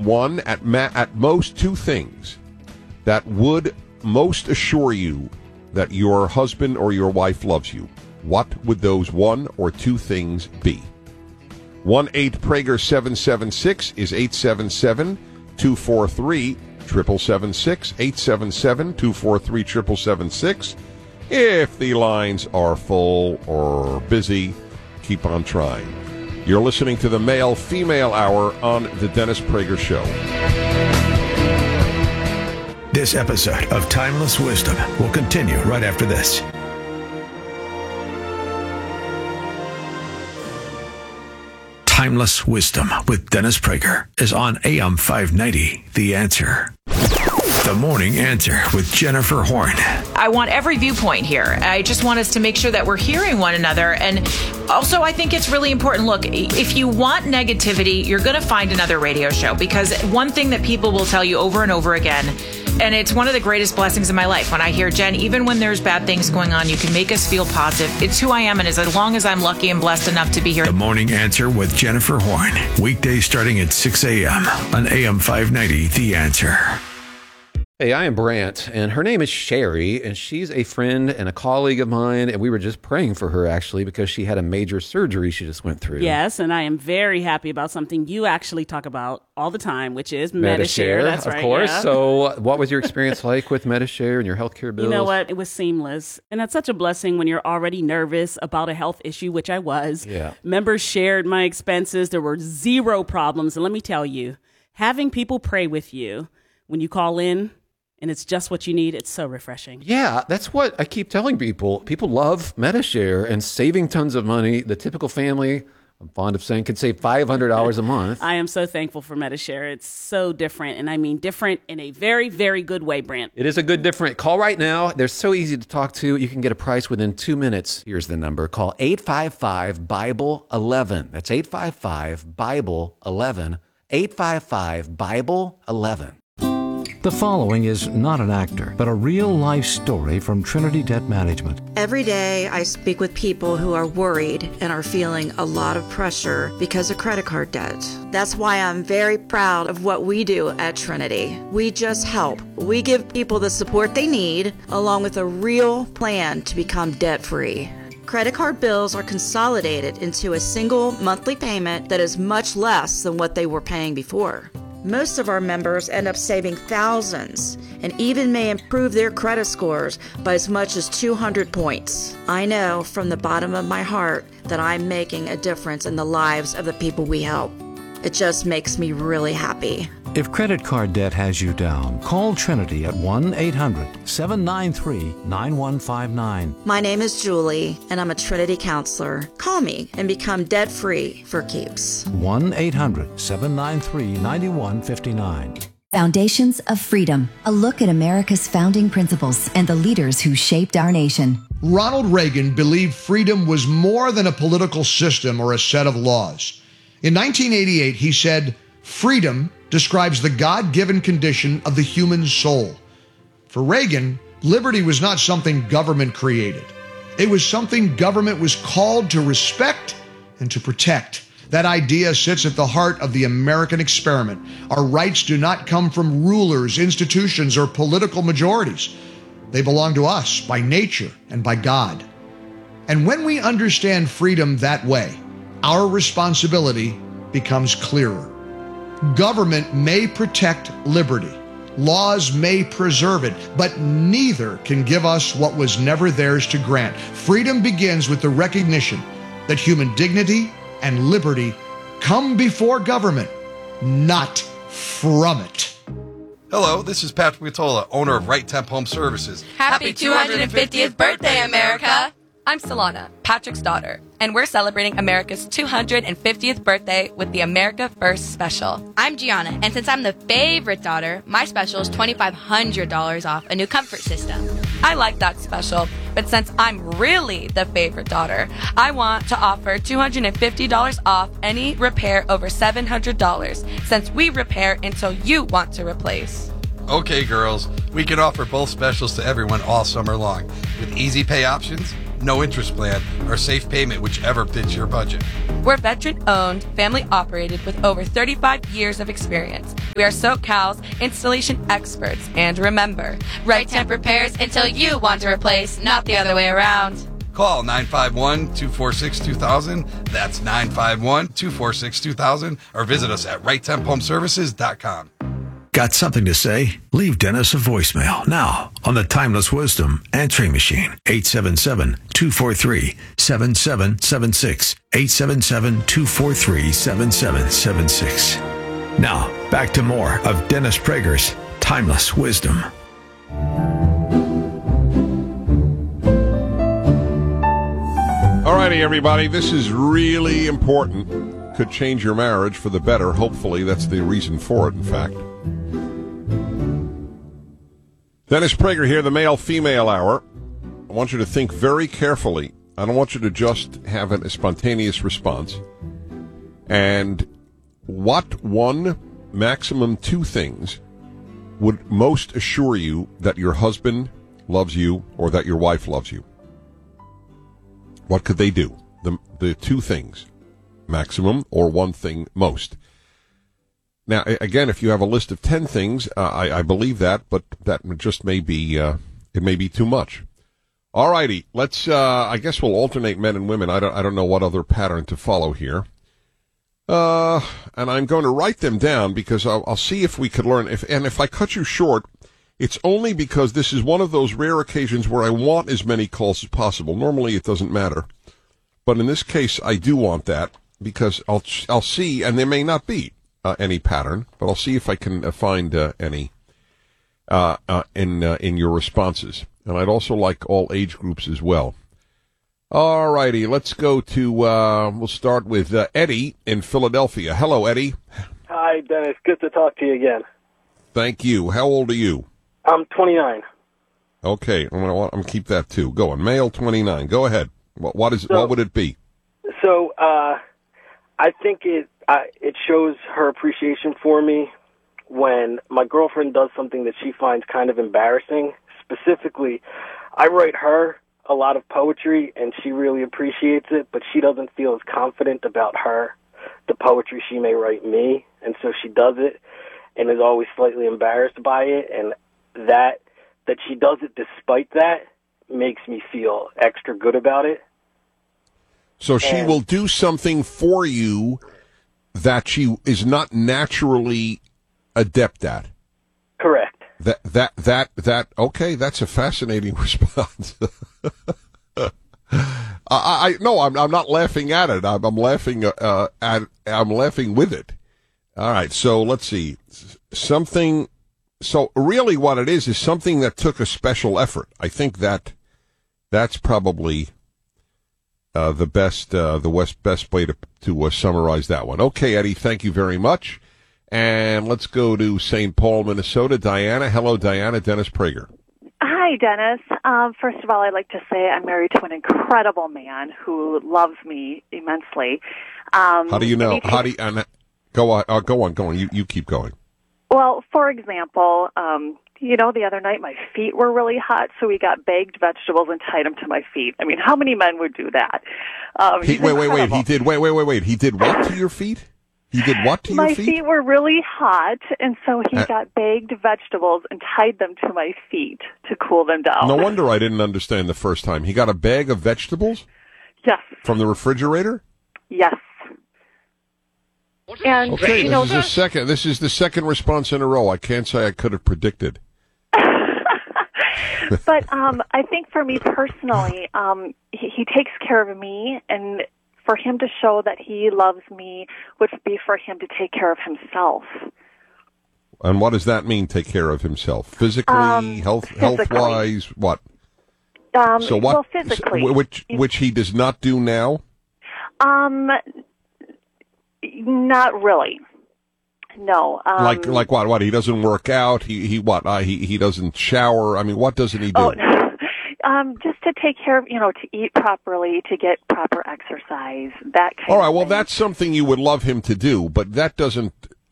one, at most two things that would most assure you that your husband or your wife loves you. What would those one or two things be? 1-8-PRAGER-776 is 877-243-7776, 877-243-7776. If the lines are full or busy, keep on trying. You're listening to the Male-Female Hour on The Dennis Prager Show. This episode of Timeless Wisdom will continue right after this. Timeless Wisdom with Dennis Prager is on AM 590, The Answer. The Morning Answer with Jennifer Horn. I want every viewpoint here. I just want us to make sure that we're hearing one another. And also, I think it's really important. Look, if you want negativity, you're going to find another radio show, because one thing that people will tell you over and over again, and it's one of the greatest blessings in my life, when I hear, Jen, even when there's bad things going on, you can make us feel positive. It's who I am, and as long as I'm lucky and blessed enough to be here. The Morning Answer with Jennifer Horn. Weekdays starting at 6 a.m. on AM 590, The Answer. Hey, I am Brant, and her name is Sherry, and she's a friend and a colleague of mine, and we were just praying for her, actually, because she had a major surgery she just went through. Yes, and I am very happy about something you actually talk about all the time, which is Medi-Share. That's right, of course. Yeah. So what was your experience like with Medi-Share and your healthcare bills? You know what? It was seamless, and that's such a blessing when you're already nervous about a health issue, which I was. Yeah. Members shared my expenses. There were zero problems, and let me tell you, having people pray with you when you call in, and it's just what you need, it's so refreshing. Yeah, that's what I keep telling people. People love Medi-Share and saving tons of money. The typical family, I'm fond of saying, could save $500 a month. I am so thankful for Medi-Share. It's so different, and I mean different in a very, very good way, Brant. It is a good different. Call right now. They're so easy to talk to. You can get a price within 2 minutes. Here's the number. Call 855-BIBLE-11. That's 855-BIBLE-11. 855-BIBLE-11. The following is not an actor, but a real-life story from Trinity Debt Management. Every day I speak with people who are worried and are feeling a lot of pressure because of credit card debt. That's why I'm very proud of what we do at Trinity. We just help. We give people the support they need, along with a real plan to become debt-free. Credit card bills are consolidated into a single monthly payment that is much less than what they were paying before. Most of our members end up saving thousands and even may improve their credit scores by as much as 200 points. I know from the bottom of my heart that I'm making a difference in the lives of the people we help. It just makes me really happy. If credit card debt has you down, call Trinity at 1-800-793-9159. My name is Julie, and I'm a Trinity counselor. Call me and become debt-free for keeps. 1-800-793-9159. Foundations of Freedom, a look at America's founding principles and the leaders who shaped our nation. Ronald Reagan believed freedom was more than a political system or a set of laws. In 1988, he said, "Freedom describes the God-given condition of the human soul." For Reagan, liberty was not something government created. It was something government was called to respect and to protect. That idea sits at the heart of the American experiment. Our rights do not come from rulers, institutions, or political majorities. They belong to us by nature and by God. And when we understand freedom that way, our responsibility becomes clearer. Government may protect liberty. Laws may preserve it, but neither can give us what was never theirs to grant. Freedom begins with the recognition that human dignity and liberty come before government, not from it. Hello, this is Patrick Matola, owner of Right Temp Home Services. Happy 250th birthday, America! I'm Solana, Patrick's daughter, and we're celebrating America's 250th birthday with the America First Special. I'm Gianna, and since I'm the favorite daughter, my special is $2,500 off a new comfort system. I like that special, but since I'm really the favorite daughter, I want to offer $250 off any repair over $700, since we repair until you want to replace. Okay, girls, we can offer both specials to everyone all summer long with easy pay options, no interest plan, or safe payment, whichever fits your budget. We're veteran-owned, family-operated with over 35 years of experience. We are SoCal's installation experts. And remember, Right Temp repairs until you want to replace, not the other way around. Call 951-246-2000. That's 951-246-2000. Or visit us at RightTempHomeservices.com. Got something to say? Leave Dennis a voicemail now on the Timeless Wisdom answering machine. 877-243-7776. 877-243-7776. Now, back to more of Dennis Prager's Timeless Wisdom. All righty, everybody. This is really important. Could change your marriage for the better. Hopefully, that's the reason for it, in fact. Dennis Prager here, the male-female hour. I want you to think very carefully. I don't want you to just have a spontaneous response. And what one, maximum two things would most assure you that your husband loves you or that your wife loves you? What could they do? The two things, maximum or one thing most. Now, again, if you have a list of 10 things, I believe that, but that just may be, it may be too much. All righty, let's, I guess we'll alternate men and women. I don't know what other pattern to follow here. And I'm going to write them down because I'll see if we could learn. If I cut you short, it's only because this is one of those rare occasions where I want as many calls as possible. Normally it doesn't matter. But in this case, I do want that because I'll see, and there may not be any pattern, but I'll see if I can find any in your responses. And I'd also like all age groups as well. All righty, let's go to, we'll start with Eddie in Philadelphia. Hello, Eddie. Hi, Dennis. Good to talk to you again. Thank you. How old are you? I'm 29. Okay, I'm gonna keep that too. Go on, male 29. Go ahead. What would it be? So, I think it shows her appreciation for me when my girlfriend does something that she finds kind of embarrassing. Specifically, I write her a lot of poetry, and she really appreciates it, but she doesn't feel as confident about the poetry she may write me, and so she does it and is always slightly embarrassed by it, and that she does it despite that makes me feel extra good about it. So she will do something for you that she is not naturally adept at. Correct. Okay, that's a fascinating response. I'm not laughing at it. I'm laughing I'm laughing with it. All right, so let's see. So really what it is something that took a special effort. I think that's probably the best way to summarize that one. Okay, Eddie, thank you very much. And let's go to St. Paul, Minnesota. Diana. Hello, Diana. Dennis Prager. Hi, Dennis. First of all, I'd like to say I'm married to an incredible man who loves me immensely. How do you know? Go on. You keep going. Well, for example, the other night my feet were really hot, so we got baked vegetables and tied them to my feet. I mean, how many men would do that? Wait. He did what to your feet? He did what to your feet? My feet were really hot, and so he got baked vegetables and tied them to my feet to cool them down. No wonder I didn't understand the first time. He got a bag of vegetables? Yes. From the refrigerator? Yes. And, okay, this is the second response in a row. I can't say I could have predicted. But I think for me personally, he takes care of me, and for him to show that he loves me would be for him to take care of himself. And what does that mean, take care of himself? Physically, health-wise, what? So what? Well, physically. Which he does not do now? Not really. No. Like what? What? He doesn't work out. He doesn't shower. I mean, what doesn't he do? Just to take care of, to eat properly, to get proper exercise, that kind of thing. All right. Well, that's something you would love him to do, but that doesn't.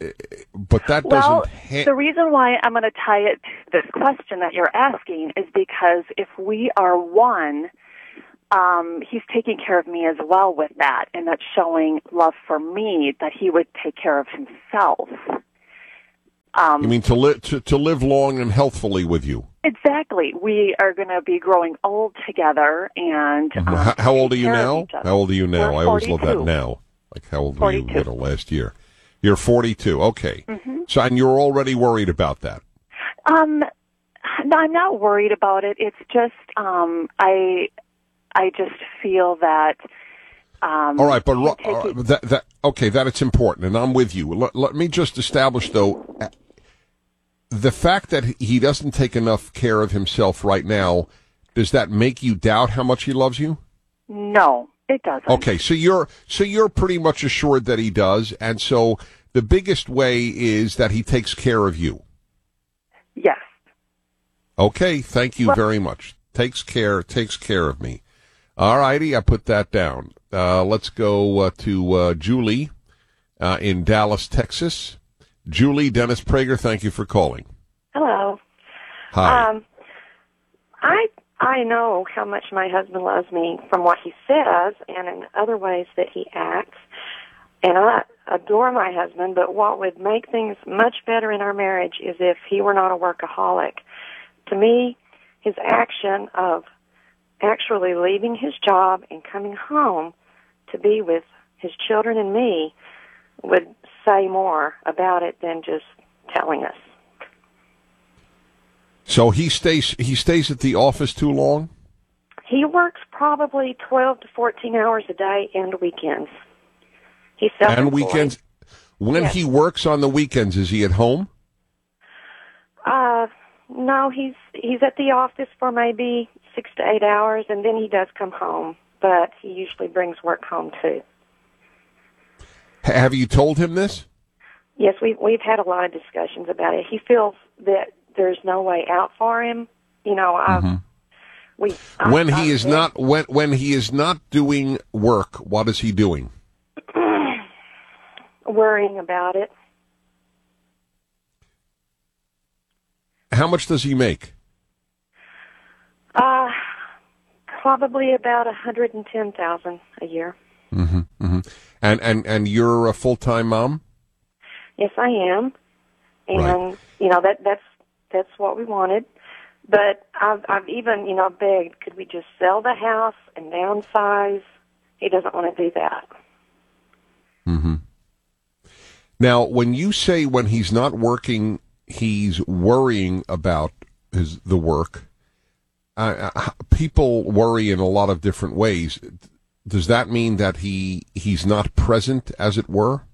The reason why I'm going to tie it to this question that you're asking is because if we are one, he's taking care of me as well with that, and that's showing love for me, that he would take care of himself. You mean to live long and healthfully with you? Exactly. We are going to be growing old together, and how old are you now? How old are you now? We're I always love 42. that now. Like, how old 42. were you last year? You're 42. Okay. Mm-hmm. So, and you're already worried about that. No, I'm not worried about it. It's just I just feel that. All right, but that it's important, and I'm with you. Let me just establish, though, the fact that he doesn't take enough care of himself right now. Does that make you doubt how much he loves you? No, it doesn't. Okay, so you're pretty much assured that he does, and so the biggest way is that he takes care of you. Yes. Okay, thank you very much. Takes care of me. All righty, I put that down. Let's go to Julie in Dallas, Texas. Julie, Dennis Prager, thank you for calling. Hello. Hi. I know how much my husband loves me from what he says and in other ways that he acts. And I adore my husband, but what would make things much better in our marriage is if he were not a workaholic. To me, his action of actually leaving his job and coming home to be with his children and me would say more about it than just telling us. So he stays at the office too long? He works probably 12 to 14 hours a day and weekends. He's self-employed. And weekends? When Yes. he works on the weekends, is he at home? No, he's at the office for maybe 6 to 8 hours, and then he does come home. But he usually brings work home too. Have you told him this? Yes, we've had a lot of discussions about it. He feels that there's no way out for him. You know, When he is not doing work, what is he doing? worrying about it. How much does he make? Probably about $110,000 a year. Mm-hmm, mm-hmm. And you're a full-time mom? Yes, I am, and Right. you know that's what we wanted. But I've even begged, could we just sell the house and downsize? He doesn't want to do that. Mm-hmm. Now, when you say when he's not working, he's worrying about the work. People worry in a lot of different ways. Does that mean that he's not present, as it were?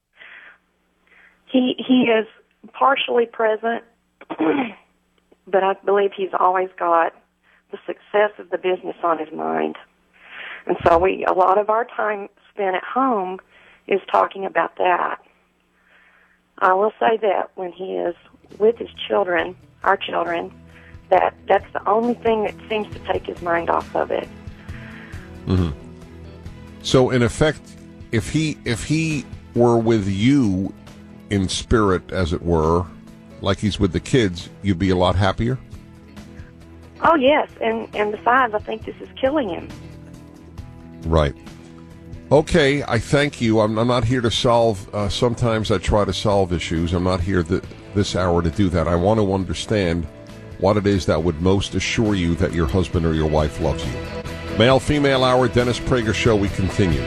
He is partially present, but I believe he's always got the success of the business on his mind. And so a lot of our time spent at home is talking about that. I will say that when he is with his children, our children, that's the only thing that seems to take his mind off of it. Mm-hmm. So, in effect, if he were with you in spirit, as it were, like he's with the kids, you'd be a lot happier? Oh, yes, and besides, I think this is killing him. Right. Okay, I thank you. I'm not here to solve, sometimes I try to solve issues. I'm not here this hour to do that. I want to understand what it is that would most assure you that your husband or your wife loves you. Male-female hour, Dennis Prager Show, we continue.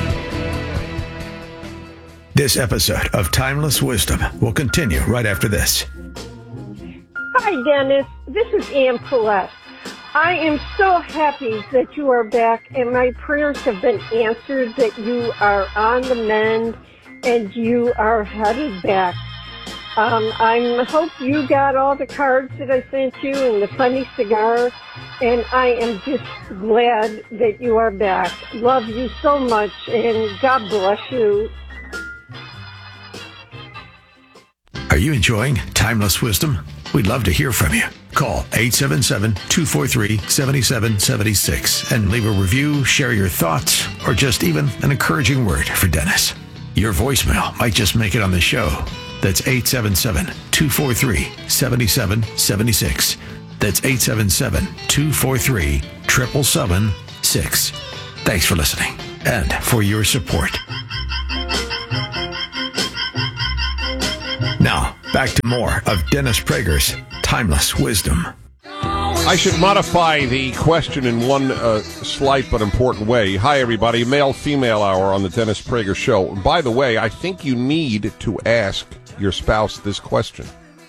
This episode of Timeless Wisdom will continue right after this. Hi, Dennis. This is Ann Paulette. I am so happy that you are back, and my prayers have been answered, that you are on the mend and you are headed back. I hope you got all the cards that I sent you and the funny cigar, and I am just glad that you are back. Love you so much, and God bless you. Are you enjoying Timeless Wisdom? We'd love to hear from you. Call 877-243-7776 and leave a review, share your thoughts, or just even an encouraging word for Dennis. Your voicemail might just make it on the show. That's 877-243-7776. That's 877-243-7776. 6. Thanks for listening and for your support. Now, back to more of Dennis Prager's Timeless Wisdom. I should modify the question in one slight but important way. Hi, everybody. Male-female hour on the Dennis Prager Show. And by the way, I think you need to ask your spouse this question.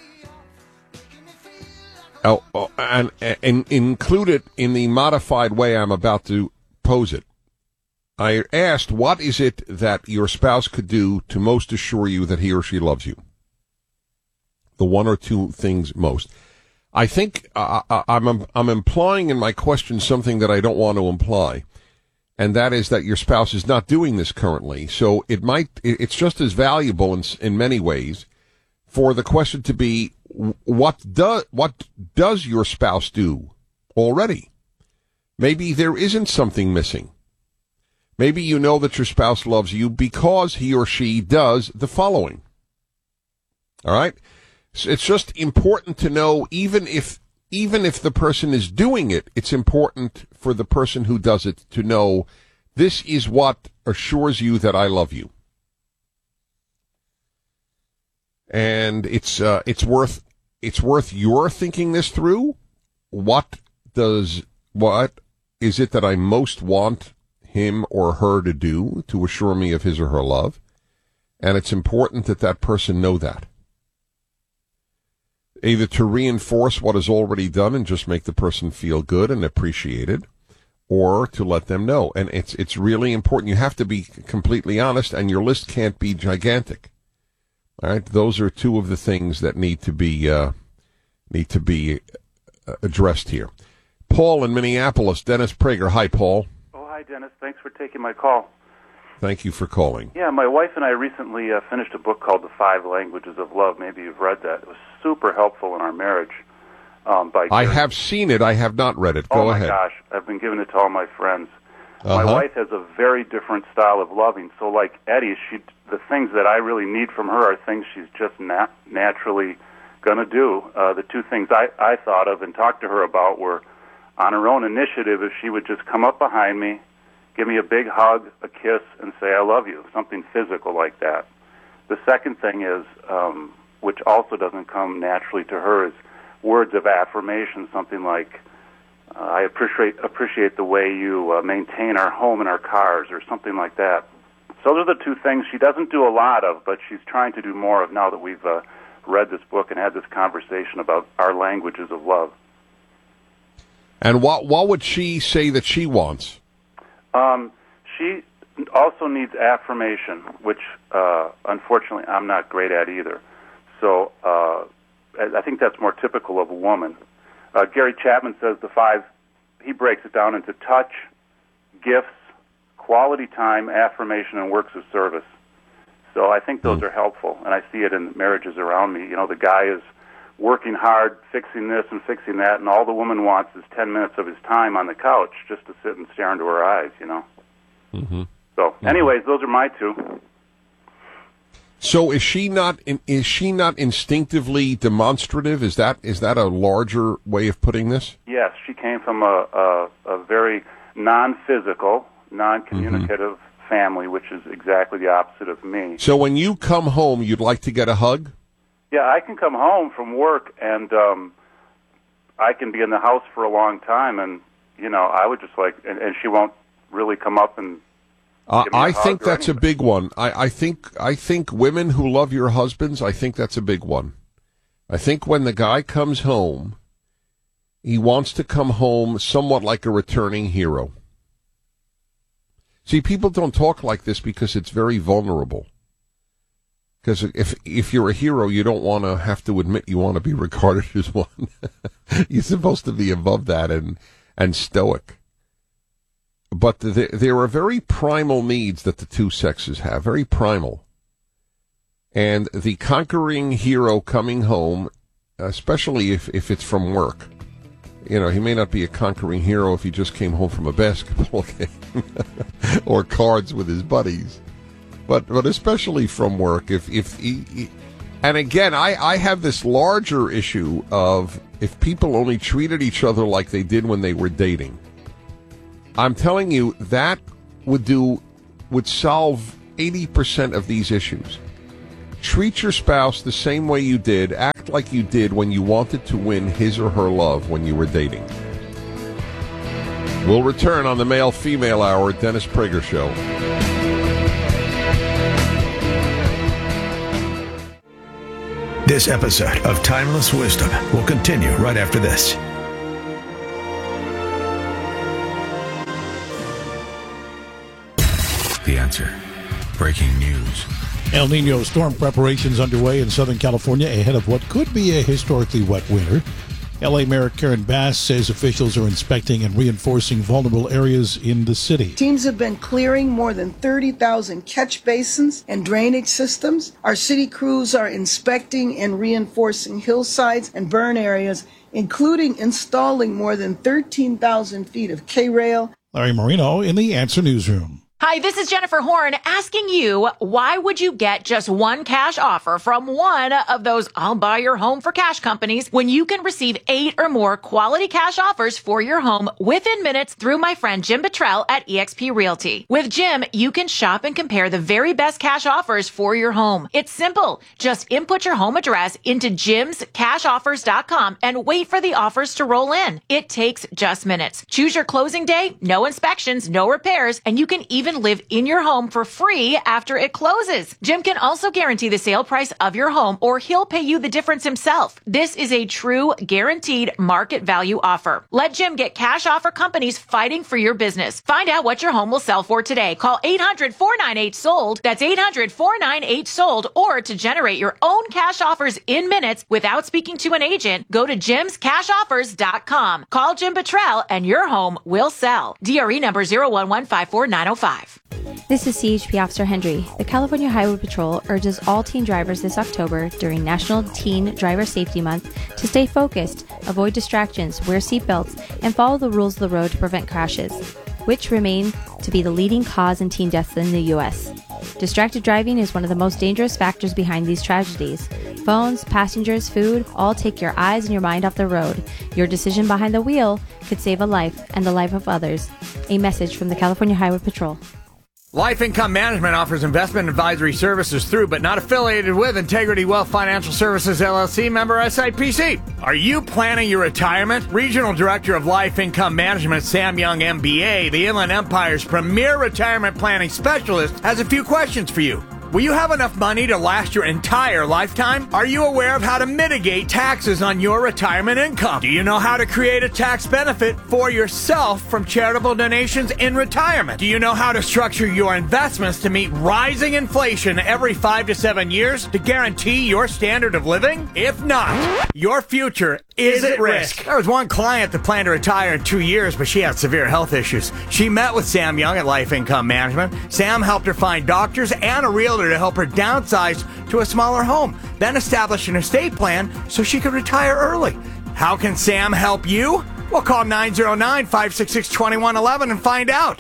And include it in the modified way I'm about to pose it. I asked, what is it that your spouse could do to most assure you that he or she loves you? The one or two things most. I think I'm implying in my question something that I don't want to imply, and that is that your spouse is not doing this currently. So it's just as valuable in many ways for the question to be, what does your spouse do already? Maybe there isn't something missing. Maybe you know that your spouse loves you because he or she does the following. All right? So it's just important to know, even if the person is doing it, it's important for the person who does it to know, this is what assures you that I love you. And it's worth your thinking this through. What is it that I most want him or her to do to assure me of his or her love? And it's important that that person know that. Either to reinforce what is already done and just make the person feel good and appreciated, or to let them know. And it's really important. You have to be completely honest, and your list can't be gigantic. All right, those are two of the things that need to be addressed here. Paul in Minneapolis, Dennis Prager. Hi, Paul. Oh, hi, Dennis. Thanks for taking my call. Thank you for calling. Yeah, my wife and I recently finished a book called The 5 Languages of Love. Maybe you've read that. It was super helpful in our marriage. I have seen it. I have not read it. Go ahead. Oh, my gosh. I've been giving it to all my friends. My wife has a very different style of loving. So like Eddie, the things that I really need from her are things she's just naturally going to do. The two things I thought of and talked to her about were, on her own initiative, if she would just come up behind me, give me a big hug, a kiss, and say, I love you, something physical like that. The second thing is, which also doesn't come naturally to her, is words of affirmation, something like, I appreciate the way you maintain our home and our cars, or something like that. So those are the two things she doesn't do a lot of, but she's trying to do more of now that we've read this book and had this conversation about our languages of love. And what would she say that she wants? She also needs affirmation, which unfortunately I'm not great at either. So I think that's more typical of a woman. Gary Chapman says the 5, he breaks it down into touch, gifts, quality time, affirmation, and works of service. So I think those are helpful, and I see it in marriages around me. You know, the guy is working hard, fixing this and fixing that, and all the woman wants is 10 minutes of his time on the couch just to sit and stare into her eyes, you know. Mm-hmm. So, anyways, those are my two. So is she not instinctively demonstrative? Is that a larger way of putting this? Yes, she came from a very non-physical, non-communicative family, which is exactly the opposite of me. So when you come home, you'd like to get a hug? Yeah, I can come home from work and I can be in the house for a long time, and you know, I would just like, and she won't really come up and. I think that's a big one. I think women who love your husbands, I think that's a big one. I think when the guy comes home, he wants to come home somewhat like a returning hero. See, people don't talk like this because it's very vulnerable. Because if you're a hero, you don't want to have to admit you want to be regarded as one. You're supposed to be above that and stoic. But there are very primal needs that the two sexes have, very primal. And the conquering hero coming home, especially if it's from work, you know, he may not be a conquering hero if he just came home from a basketball game or cards with his buddies. But especially from work, if he, and again, I have this larger issue of if people only treated each other like they did when they were dating. I'm telling you, that would solve 80% of these issues. Treat your spouse the same way you did. Act like you did when you wanted to win his or her love when you were dating. We'll return on the Male-Female Hour, Dennis Prager Show. This episode of Timeless Wisdom will continue right after this. The Answer. Breaking news. El Nino storm preparations underway in Southern California ahead of what could be a historically wet winter. L.A. Mayor Karen Bass says officials are inspecting and reinforcing vulnerable areas in the city. Teams have been clearing more than 30,000 catch basins and drainage systems. Our city crews are inspecting and reinforcing hillsides and burn areas, including installing more than 13,000 feet of K-rail. Larry Marino in the Answer Newsroom. Hi, this is Jennifer Horn asking you, why would you get just one cash offer from one of those I'll buy your home for cash companies when you can receive 8 or more quality cash offers for your home within minutes through my friend Jim Buttrell at eXp Realty? With Jim, you can shop and compare the very best cash offers for your home. It's simple. Just input your home address into jimscashoffers.com and wait for the offers to roll in. It takes just minutes. Choose your closing day, no inspections, no repairs, and you can even live in your home for free after it closes. Jim can also guarantee the sale price of your home, or he'll pay you the difference himself. This is a true guaranteed market value offer. Let Jim get cash offer companies fighting for your business. Find out what your home will sell for today. Call 800-498-SOLD. That's 800-498-SOLD. Or to generate your own cash offers in minutes without speaking to an agent, go to jimscashoffers.com. Call Jim Buttrell and your home will sell. DRE number 01154-905. This is CHP Officer Hendry. The California Highway Patrol urges all teen drivers this October during National Teen Driver Safety Month to stay focused, avoid distractions, wear seatbelts, and follow the rules of the road to prevent crashes, which remain to be the leading cause in teen deaths in the U.S. Distracted driving is one of the most dangerous factors behind these tragedies. Phones, passengers, food, all take your eyes and your mind off the road. Your decision behind the wheel could save a life and the life of others. A message from the California Highway Patrol. Life Income Management offers investment advisory services through but not affiliated with Integrity Wealth Financial Services, LLC, member SIPC. Are you planning your retirement? Regional Director of Life Income Management, Sam Young, MBA, the Inland Empire's premier retirement planning specialist, has a few questions for you. Will you have enough money to last your entire lifetime? Are you aware of how to mitigate taxes on your retirement income? Do you know how to create a tax benefit for yourself from charitable donations in retirement? Do you know how to structure your investments to meet rising inflation every 5 to 7 years to guarantee your standard of living? If not, your future is at risk. There was one client that planned to retire in 2 years, but she had severe health issues. She met with Sam Young at Life Income Management. Sam helped her find doctors and a realtor to help her downsize to a smaller home, then establish an estate plan so she could retire early. How can Sam help you? Well, call 909-566-2111 and find out.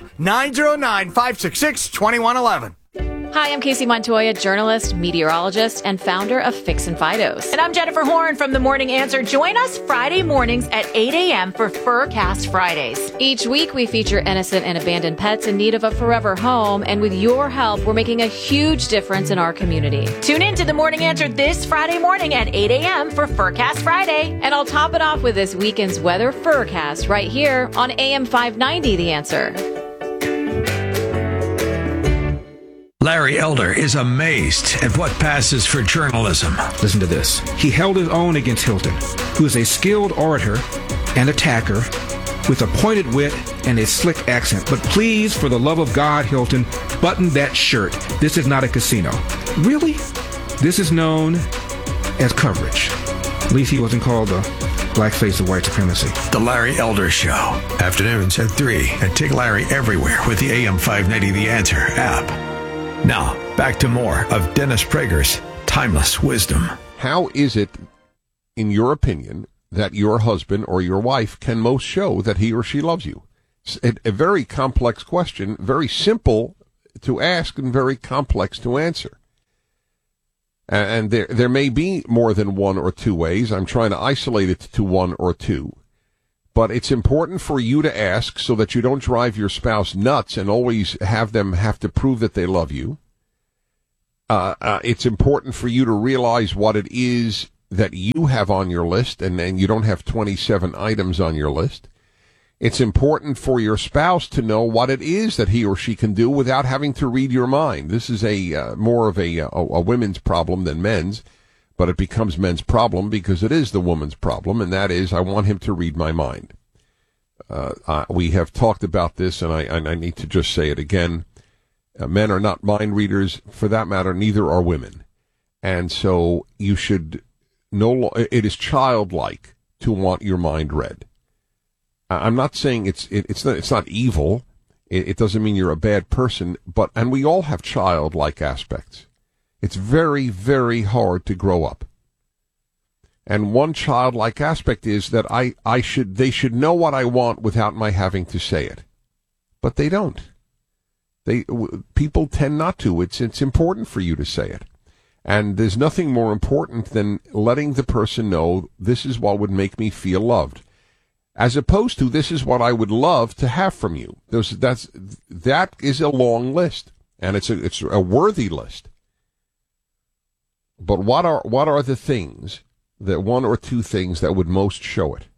909-566-2111. Hi, I'm Casey Montoya, journalist, meteorologist, and founder of Fix and Fidos. And I'm Jennifer Horn from The Morning Answer. Join us Friday mornings at 8 a.m. for Furcast Fridays. Each week, we feature innocent and abandoned pets in need of a forever home. And with your help, we're making a huge difference in our community. Tune in to The Morning Answer this Friday morning at 8 a.m. for Furcast Friday. And I'll top it off with this weekend's weather Furcast right here on AM 590, The Answer. Larry Elder is amazed at what passes for journalism. Listen to this. He held his own against Hilton, who is a skilled orator and attacker with a pointed wit and a slick accent. But please, for the love of God, Hilton, button that shirt. This is not a casino. Really? This is known as coverage. At least he wasn't called the blackface of white supremacy. The Larry Elder Show. Afternoons at 3. And take Larry everywhere with the AM 590 The Answer app. Now, back to more of Dennis Prager's Timeless Wisdom. How is it, in your opinion, that your husband or your wife can most show that he or she loves you? It's a very complex question, very simple to ask and very complex to answer. And there may be more than one or two ways. I'm trying to isolate it to one or two. But it's important for you to ask so that you don't drive your spouse nuts and always have them have to prove that they love you. It's important for you to realize what it is that you have on your list, and then you don't have 27 items on your list. It's important for your spouse to know what it is that he or she can do without having to read your mind. This is more of a women's problem than men's, but it becomes men's problem because it is the woman's problem, and that is, I want him to read my mind. We have talked about this, and I need to just say it again. Men are not mind readers. For that matter, neither are women. And so you should it is childlike to want your mind read. I'm not saying it's not evil. It doesn't mean you're a bad person, and we all have childlike aspects. It's very, very hard to grow up. And one childlike aspect is that they should know what I want without my having to say it. But they don't. People tend not to. It's important for you to say it. And there's nothing more important than letting the person know this is what would make me feel loved, as opposed to this is what I would love to have from you. That is a long list, and it's a worthy list. But what are the things, that one or two things that would most show it?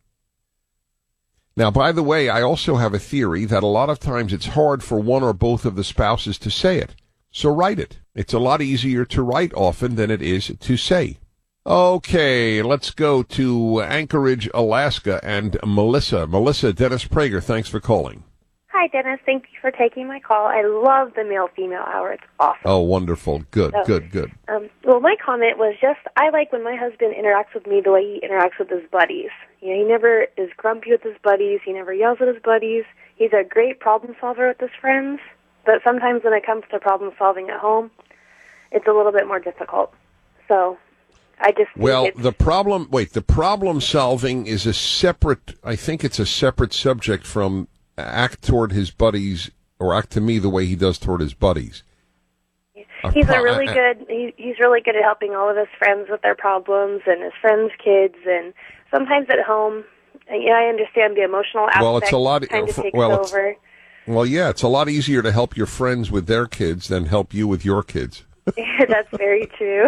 Now, by the way, I also have a theory that a lot of times it's hard for one or both of the spouses to say it. So write it. It's a lot easier to write often than it is to say. Okay, let's go to Anchorage, Alaska, and Melissa. Melissa, Dennis Prager, thanks for calling. Hi, Dennis. Thank you for taking my call. I love the male-female hour. It's awesome. Oh, wonderful. Good. Well, my comment was just, I like when my husband interacts with me the way he interacts with his buddies. You know, he never is grumpy with his buddies. He never yells at his buddies. He's a great problem solver with his friends. But sometimes when it comes to problem solving at home, it's a little bit more difficult. So I just the problem solving is I think it's a separate subject from act toward his buddies or act to me the way he does toward his buddies. He's really good at helping all of his friends with their problems and his friends' kids, and sometimes at home, I understand the emotional aspect. Well, it's a lot kind of takes over. Well, yeah, it's a lot easier to help your friends with their kids than help you with your kids. That's very true.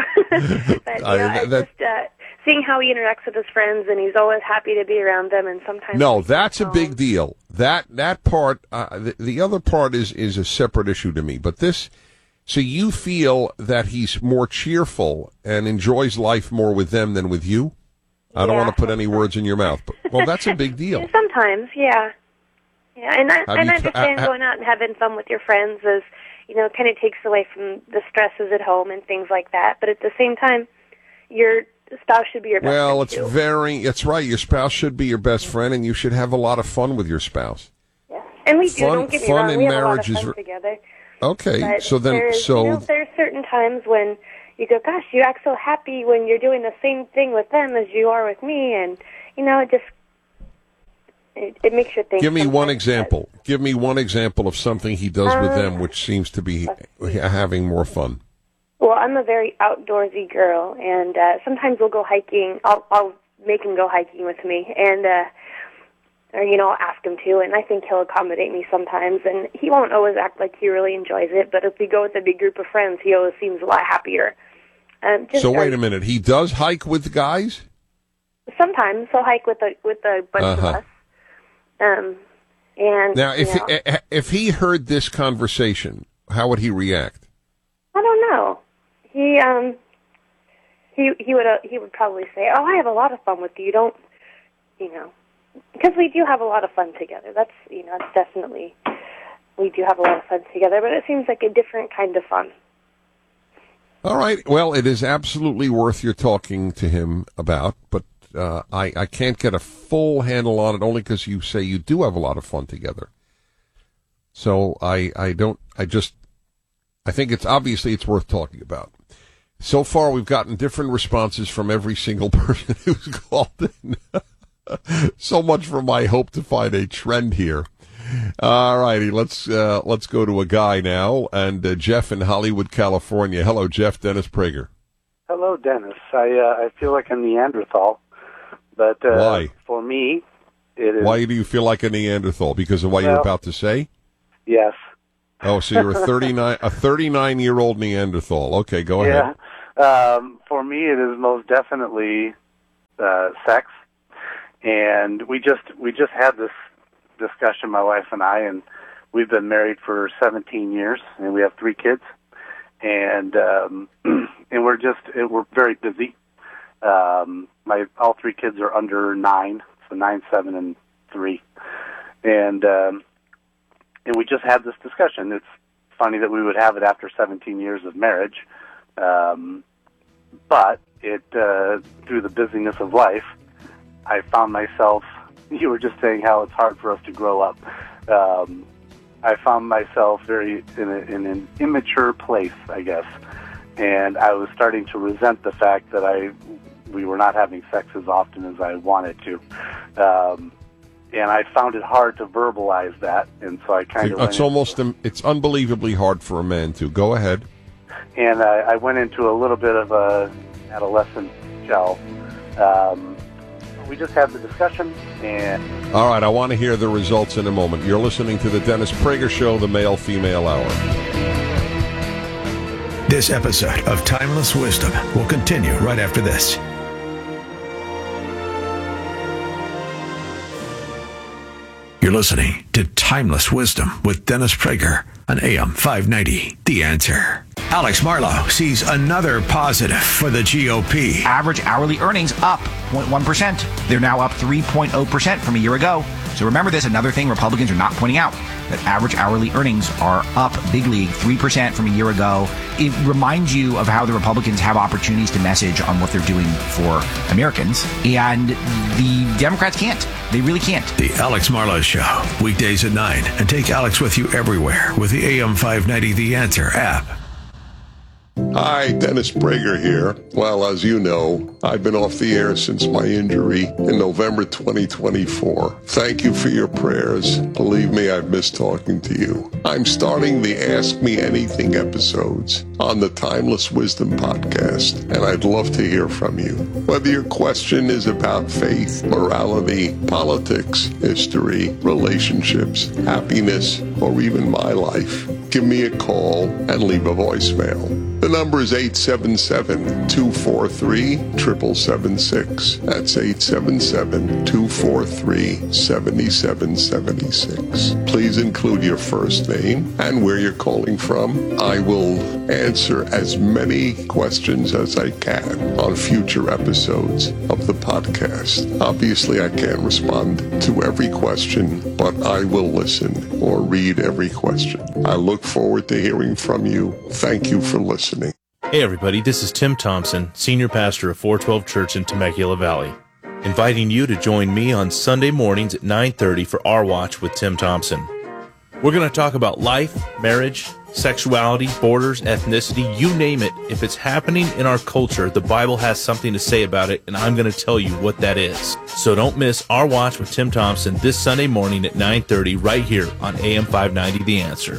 But seeing how he interacts with his friends, and he's always happy to be around them, and sometimes that's a big deal. That part, the other part is a separate issue to me. But so you feel that he's more cheerful and enjoys life more with them than with you? I don't want to put any words in your mouth, but that's a big deal. Sometimes, yeah. Yeah, and I understand going out and having fun with your friends is, kind of takes away from the stresses at home and things like that. But at the same time, your spouse should be your best friend. Well, it's right. Your spouse should be your best friend, and you should have a lot of fun with your spouse. Yeah, and we do. Don't get me wrong. We have a lot of fun together. Okay, but so then, there's certain times when you go, gosh, you act so happy when you're doing the same thing with them as you are with me, and it makes you think. Give me one example. Give me one example of something he does with them which seems to be having more fun. Well, I'm a very outdoorsy girl, and sometimes we'll go hiking. I'll make him go hiking with me, and I'll ask him to, and I think he'll accommodate me sometimes. And he won't always act like he really enjoys it, but if we go with a big group of friends, he always seems a lot happier. So wait a minute. He does hike with guys? Sometimes he'll hike with a bunch of us. And now, if he heard this conversation, how would he react? I don't know. He would probably say, "Oh, I have a lot of fun with you. Don't, because we do have a lot of fun together. That's it's definitely we do have a lot of fun together. But it seems like a different kind of fun." All right. Well, it is absolutely worth your talking to him about, but I can't get a full handle on it only because you say you do have a lot of fun together. So I think it's worth talking about. So far, we've gotten different responses from every single person who's called in. So much for my hope to find a trend here. All righty, let's go to a guy now, and Jeff in Hollywood, California. Hello, Jeff. Dennis Prager. Hello, Dennis. I feel like a Neanderthal, but why? For me, It is. Why do you feel like a Neanderthal? Because of what you're about to say? Yes. Oh, so you're a 39-year-old Neanderthal. Okay, go ahead. For me, it is most definitely sex, and we just had this discussion, my wife and I, and we've been married for 17 years, and we have 3 kids, and we're very busy. All 3 kids are under 9, so 9, 7, and 3, and we just had this discussion. It's funny that we would have it after 17 years of marriage, but through the busyness of life, I found myself. You were just saying how it's hard for us to grow up. I found myself very in an immature place, I guess, and I was starting to resent the fact that we were not having sex as often as I wanted to. And I found it hard to verbalize that, and so I kind of it's unbelievably hard for a man to. Go ahead. And I went into a little bit of a adolescent shell. We just had the discussion, and... All right, I want to hear the results in a moment. You're listening to the Dennis Prager Show, the Male-Female Hour. This episode of Timeless Wisdom will continue right after this. You're listening to Timeless Wisdom with Dennis Prager on AM 590, The Answer. Alex Marlow sees another positive for the GOP. Average hourly earnings up 0.1%. They're now up 3.0% from a year ago. So remember this, another thing Republicans are not pointing out, that average hourly earnings are up big league, 3% from a year ago. It reminds you of how the Republicans have opportunities to message on what they're doing for Americans, and the Democrats can't. They really can't. The Alex Marlow Show, weekdays at 9, and take Alex with you everywhere with the AM 590 The Answer app. Hi, Dennis Prager here. Well, as you know, I've been off the air since my injury in November 2024. Thank you for your prayers. Believe me, I've missed talking to you. I'm starting the Ask Me Anything episodes on the Timeless Wisdom podcast, and I'd love to hear from you. Whether your question is about faith, morality, politics, history, relationships, happiness, or even my life, give me a call and leave a voicemail. The number is 877-243-7776. That's 877-243-7776. Please include your first name and where you're calling from. I will answer as many questions as I can on future episodes of the podcast. Obviously, I can't respond to every question, but I will listen or read every question. I look forward to hearing from you. Thank you for listening. Hey everybody, this is Tim Thompson, Senior Pastor of 412 Church in Temecula Valley, inviting you to join me on Sunday mornings at 9:30 for Our Watch with Tim Thompson. We're going to talk about life, marriage, sexuality, borders, ethnicity, you name it. If it's happening in our culture, the Bible has something to say about it, and I'm going to tell you what that is. So don't miss Our Watch with Tim Thompson this Sunday morning at 9:30 right here on AM 590 The Answer.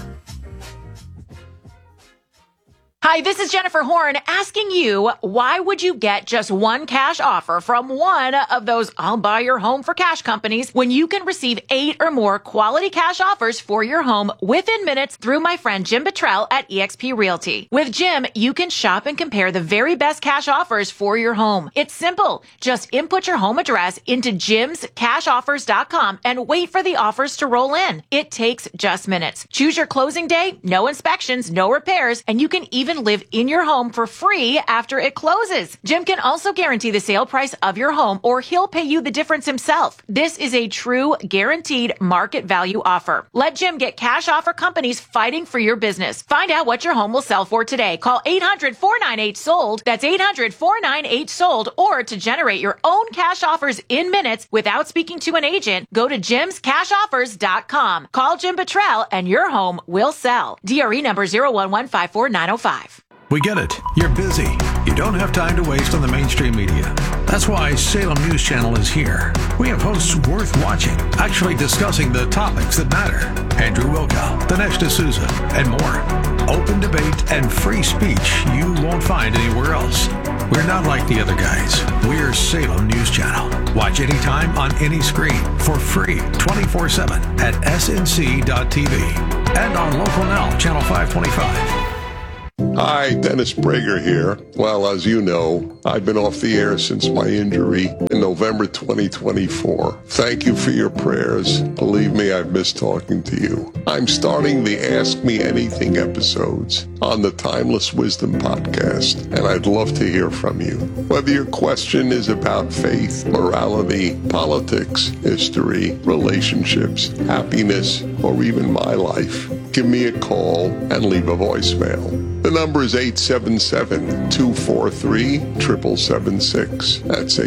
Hi, this is Jennifer Horn asking you, why would you get just one cash offer from one of those I'll buy your home for cash companies when you can receive 8 or more quality cash offers for your home within minutes through my friend Jim Bottrell at eXp Realty. With Jim, you can shop and compare the very best cash offers for your home. It's simple. Just input your home address into jimscashoffers.com and wait for the offers to roll in. It takes just minutes. Choose your closing day, no inspections, no repairs, and you can even live in your home for free after it closes. Jim can also guarantee the sale price of your home, or he'll pay you the difference himself. This is a true guaranteed market value offer. Let Jim get cash offer companies fighting for your business. Find out what your home will sell for today. Call 800-498-SOLD. That's 800-498-SOLD. Or to generate your own cash offers in minutes without speaking to an agent, go to jimscashoffers.com. Call Jim Bottrell and your home will sell. DRE number 01154-905. We get it. You're busy. You don't have time to waste on the mainstream media. That's why Salem News Channel is here. We have hosts worth watching, actually discussing the topics that matter. Andrew Wilkow, Dinesh D'Souza, and more. Open debate and free speech you won't find anywhere else. We're not like the other guys. We're Salem News Channel. Watch anytime on any screen for free 24/7 at snc.tv and on Local Now, Channel 525. Hi, Dennis Prager here. Well, as you know, I've been off the air since my injury in November 2024. Thank you for your prayers. Believe me, I've missed talking to you. I'm starting the Ask Me Anything episodes on the Timeless Wisdom podcast, and I'd love to hear from you. Whether your question is about faith, morality, politics, history, relationships, happiness, or even my life, give me a call and leave a voicemail. The number is 877-243-7776. That's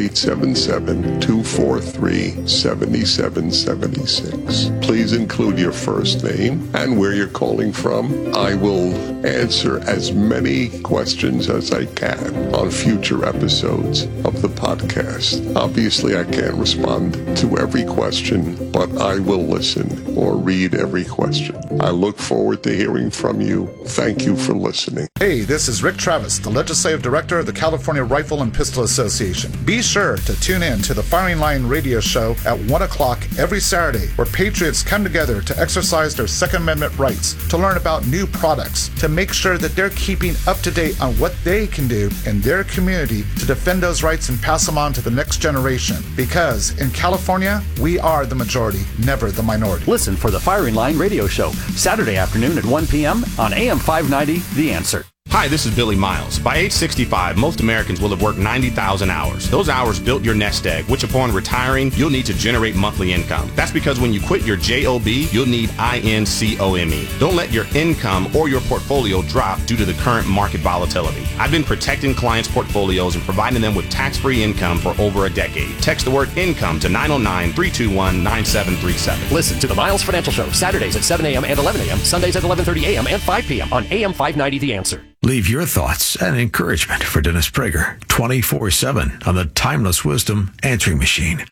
877-243-7776. Please include your first name and where you're calling from. I will answer as many questions as I can on future episodes of the podcast. Obviously, I can't respond to every question, but I will listen or read every question. I look forward to hearing from you. Thank you for listening. Hey, this is Rick Travis, the Legislative Director of the California Rifle and Pistol Association. Be sure to tune in to the Firing Line radio show at 1 o'clock every Saturday, where patriots come together to exercise their Second Amendment rights, to learn about new products, to make sure that they're keeping up to date on what they can do in their community to defend those rights and pass them on to the next generation. Because in California, we are the majority, never the minority. Listen for the Firing Line radio show, Saturday afternoon at 1 p.m. on AM 590, The Answer. Hi, this is Billy Miles. By age 65, most Americans will have worked 90,000 hours. Those hours built your nest egg, which upon retiring, you'll need to generate monthly income. That's because when you quit your JOB, you'll need INCOME. Don't let your income or your portfolio drop due to the current market volatility. I've been protecting clients' portfolios and providing them with tax-free income for over a decade. Text the word income to 909-321-9737. Listen to the Miles Financial Show, Saturdays at 7 a.m. and 11 a.m., Sundays at 11:30 a.m. and 5 p.m. on AM 590, The Answer. Leave your thoughts and encouragement for Dennis Prager 24/7 on the Timeless Wisdom answering machine,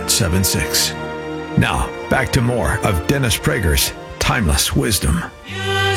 877-243-7776. Now, back to more of Dennis Prager's Timeless Wisdom. You